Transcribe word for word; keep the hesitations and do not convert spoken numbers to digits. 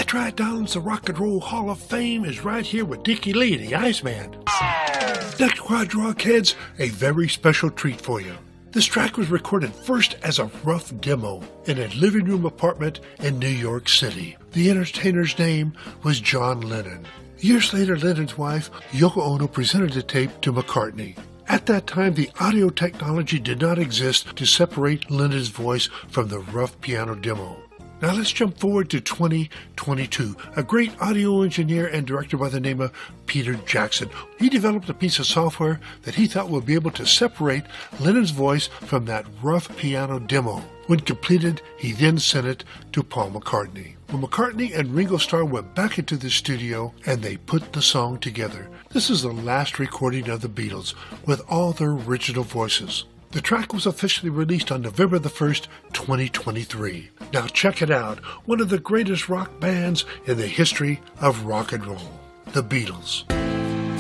That's right, Downs, the Rock and Roll Hall of Fame is right here with Dickie Lee, the Iceman. Next, Quad Rock heads, a very special treat for you. This track was recorded first as a rough demo in a living room apartment in New York City. The entertainer's name was John Lennon. Years later, Lennon's wife, Yoko Ono, presented the tape to McCartney. At that time, the audio technology did not exist to separate Lennon's voice from the rough piano demo. Now let's jump forward to twenty twenty-two. A great audio engineer and director by the name of Peter Jackson. He developed a piece of software that he thought would be able to separate Lennon's voice from that rough piano demo. When completed, he then sent it to Paul McCartney. Well, McCartney and Ringo Starr went back into the studio and they put the song together. This is the last recording of the Beatles with all their original voices. The track was officially released on November the first, twenty twenty-three. Now check it out, one of the greatest rock bands in the history of rock and roll, the Beatles.